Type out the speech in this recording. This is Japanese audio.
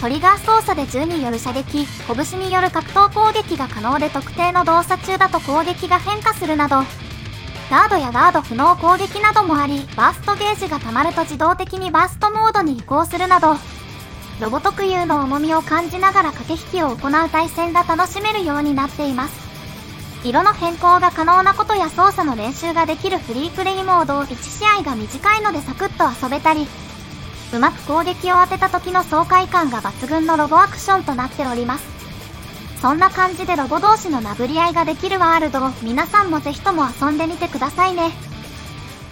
トリガー操作で銃による射撃、拳による格闘攻撃が可能で特定の動作中だと攻撃が変化するなど、ガードやガード不能攻撃などもあり、バーストゲージが溜まると自動的にバーストモードに移行するなど、ロボ特有の重みを感じながら駆け引きを行う対戦が楽しめるようになっています。色の変更が可能なことや操作の練習ができるフリープレイモード、1試合が短いのでサクッと遊べたり、うまく攻撃を当てた時の爽快感が抜群のロボアクションとなっております。そんな感じでロボ同士の殴り合いができるワールドを皆さんもぜひとも遊んでみてくださいね。